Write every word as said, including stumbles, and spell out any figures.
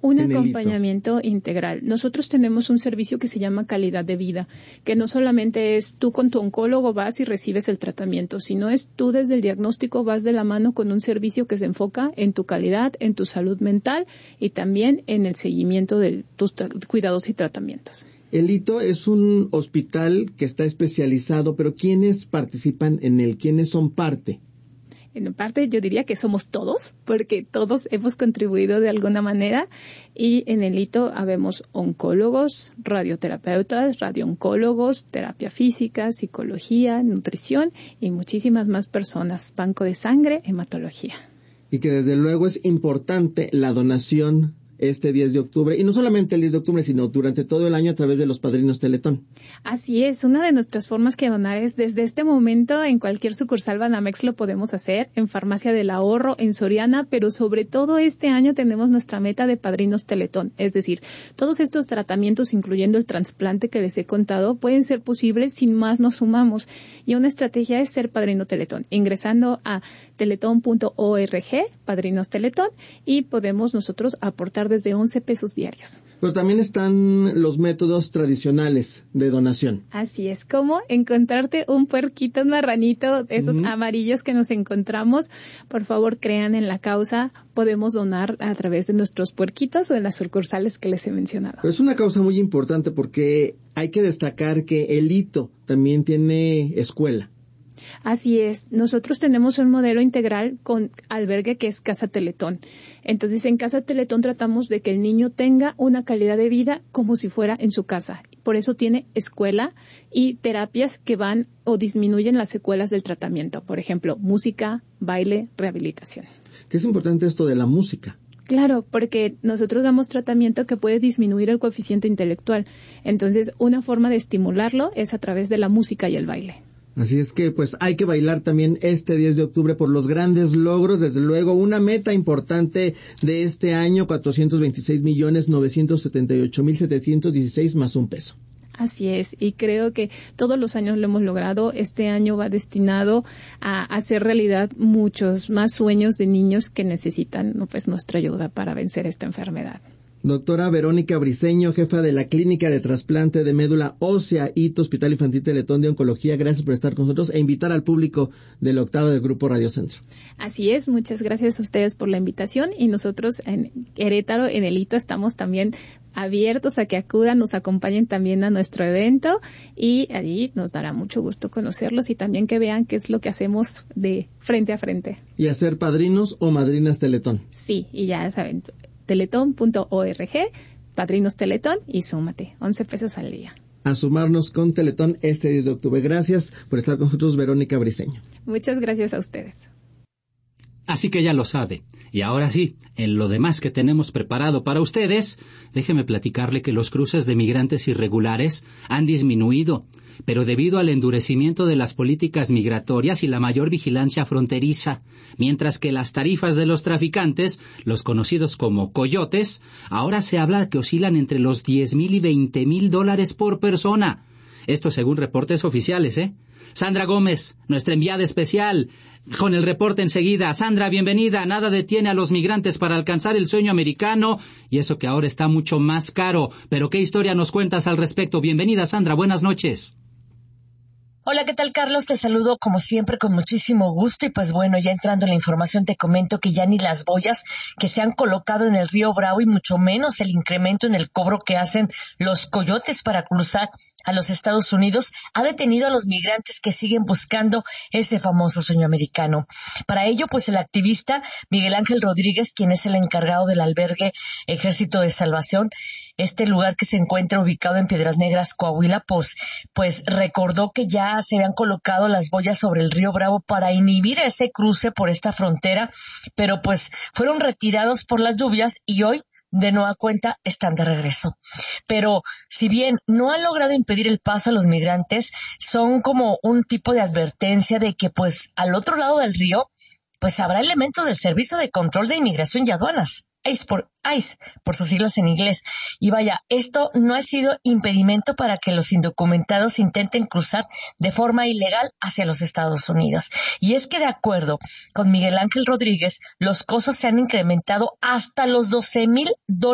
Un acompañamiento integral. Nosotros tenemos un servicio que se llama calidad de vida, que no solamente es tú con tu oncólogo vas y recibes el tratamiento, sino es tú desde el diagnóstico vas de la mano con un servicio que se enfoca en tu calidad, en tu salud mental y también en el seguimiento de tus tra- cuidados y tratamientos. El Hito es un hospital que está especializado, pero ¿quiénes participan en él? ¿Quiénes son parte? En parte yo diría que somos todos, porque todos hemos contribuido de alguna manera y en el Hito habemos oncólogos, radioterapeutas, radiooncólogos, terapia física, psicología, nutrición y muchísimas más personas, banco de sangre, hematología. Y que desde luego es importante la donación este diez de octubre, y no solamente el diez de octubre, sino durante todo el año a través de los Padrinos Teletón. Así es, una de nuestras formas que donar es desde este momento en cualquier sucursal Banamex lo podemos hacer, en Farmacia del Ahorro, en Soriana, pero sobre todo este año tenemos nuestra meta de Padrinos Teletón, es decir, todos estos tratamientos, incluyendo el trasplante que les he contado, pueden ser posibles si más nos sumamos, y una estrategia es ser Padrino Teletón, ingresando a teletón punto org, Padrinos Teletón, y podemos nosotros aportar desde once pesos diarios. Pero también están los métodos tradicionales de donación. Así es, como encontrarte un puerquito, un marranito, esos uh-huh. amarillos que nos encontramos. Por favor, crean en la causa. Podemos donar a través de nuestros puerquitos o de las sucursales que les he mencionado. Pero es una causa muy importante porque hay que destacar que el Hito también tiene escuela. Así es. Nosotros tenemos un modelo integral con albergue que es Casa Teletón. Entonces, en Casa Teletón tratamos de que el niño tenga una calidad de vida como si fuera en su casa. Por eso tiene escuela y terapias que van o disminuyen las secuelas del tratamiento. Por ejemplo, música, baile, rehabilitación. ¿Qué es importante esto de la música? Claro, porque nosotros damos tratamiento que puede disminuir el coeficiente intelectual. Entonces, una forma de estimularlo es a través de la música y el baile. Así es que pues hay que bailar también este diez de octubre por los grandes logros, desde luego una meta importante de este año, cuatrocientos veintiséis millones novecientos setenta y ocho mil setecientos dieciséis más un peso. Así es, y creo que todos los años lo hemos logrado. Este año va destinado a hacer realidad muchos más sueños de niños que necesitan, pues, nuestra ayuda para vencer esta enfermedad. Doctora Verónica Briceño, jefa de la Clínica de Trasplante de Médula Ósea, Hito, Hospital Infantil Teletón de Oncología, gracias por estar con nosotros e invitar al público de la octava del Grupo Radio Centro. Así es, muchas gracias a ustedes por la invitación y nosotros en Querétaro, en el Hito, estamos también abiertos a que acudan, nos acompañen también a nuestro evento y allí nos dará mucho gusto conocerlos y también que vean qué es lo que hacemos de frente a frente. ¿Y hacer padrinos o madrinas Teletón? Sí, y ya saben, teletón punto org, Padrinos Teletón y súmate, once pesos al día. A sumarnos con Teletón este diez de octubre. Gracias por estar con nosotros, Verónica Briceño. Muchas gracias a ustedes. Así que ya lo sabe. Y ahora sí, en lo demás que tenemos preparado para ustedes, déjeme platicarle que los cruces de migrantes irregulares han disminuido, pero debido al endurecimiento de las políticas migratorias y la mayor vigilancia fronteriza, mientras que las tarifas de los traficantes, los conocidos como coyotes, ahora se habla que oscilan entre los diez mil y veinte mil dólares por persona. Esto según reportes oficiales, ¿eh? Sandra Gómez, nuestra enviada especial, con el reporte enseguida. Sandra, bienvenida. Nada detiene a los migrantes para alcanzar el sueño americano, y eso que ahora está mucho más caro. Pero ¿qué historia nos cuentas al respecto? Bienvenida, Sandra. Buenas noches. Hola, ¿qué tal, Carlos? Te saludo como siempre con muchísimo gusto y pues bueno, ya entrando en la información te comento que ya ni las boyas que se han colocado en el río Bravo y mucho menos el incremento en el cobro que hacen los coyotes para cruzar a los Estados Unidos ha detenido a los migrantes que siguen buscando ese famoso sueño americano. Para ello, pues el activista Miguel Ángel Rodríguez, quien es el encargado del albergue Ejército de Salvación, este lugar que se encuentra ubicado en Piedras Negras, Coahuila, pues, pues recordó que ya se habían colocado las boyas sobre el río Bravo para inhibir ese cruce por esta frontera, pero pues fueron retirados por las lluvias y hoy de nueva cuenta están de regreso. Pero si bien no han logrado impedir el paso a los migrantes, son como un tipo de advertencia de que pues al otro lado del río pues habrá elementos del Servicio de Control de Inmigración y Aduanas, ICE por, ICE, por sus siglas en inglés. Y vaya, esto no ha sido impedimento para que los indocumentados intenten cruzar de forma ilegal hacia los Estados Unidos. Y es que de acuerdo con Miguel Ángel Rodríguez, los costos se han incrementado hasta los doce mil dólares